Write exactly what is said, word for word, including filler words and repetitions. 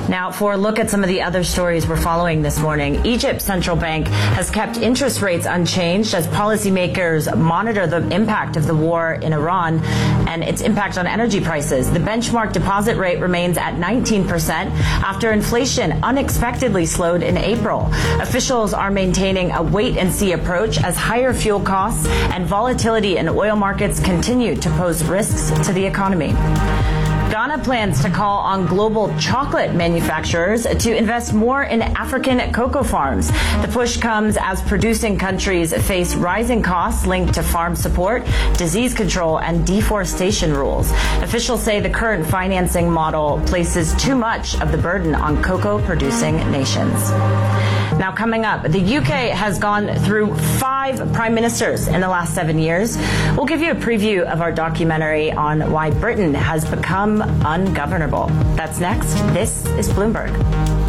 Now, for a look at some of the other stories we're following this morning, Egypt's central bank has kept interest rates unchanged as policymakers monitor the impact of the war in Iran and its impact on energy prices. The benchmark deposit rate remains at nineteen percent after inflation unexpectedly slowed in April. Officials are maintaining a wait-and-see approach as higher fuel costs and volatility in oil markets continue to pose risks to the economy. Ghana plans to call on global chocolate manufacturers to invest more in African cocoa farms. The push comes as producing countries face rising costs linked to farm support, disease control, and deforestation rules. Officials say the current financing model places too much of the burden on cocoa-producing nations. Now, coming up, the U K has gone through five prime ministers in the last seven years. We'll give you a preview of our documentary on why Britain has become ungovernable. That's next. This is Bloomberg.